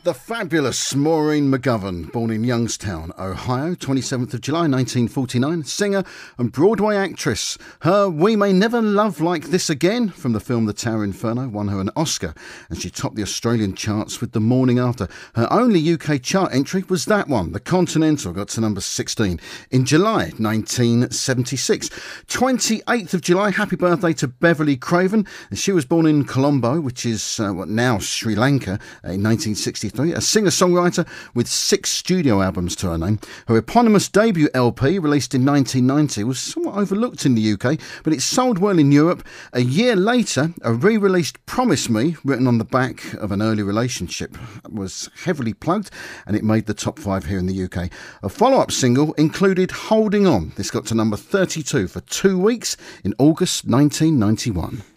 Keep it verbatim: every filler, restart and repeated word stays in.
The fabulous Maureen McGovern, born in Youngstown, Ohio, twenty-seventh of July nineteen forty-nine, singer and Broadway actress. Her We May Never Love Like This Again from the film The Tower Inferno won her an Oscar, and she topped the Australian charts with The Morning After. Her only U K chart entry was that one, The Continental, got to number sixteen in July nineteen seventy-six. twenty-eighth of July, happy birthday to Beverly Craven. She was born in Colombo, which is uh, what now Sri Lanka, in nineteen sixty-three. A singer-songwriter with six studio albums to her name. Her eponymous debut L P, released in nineteen ninety, was somewhat overlooked in the U K, but it sold well in Europe. A year later, a re-released Promise Me, written on the back of an early relationship, was heavily plugged, and it made the top five here in the U K. A follow-up single included Holding On. This got to number thirty-two for two weeks in August nineteen ninety-one.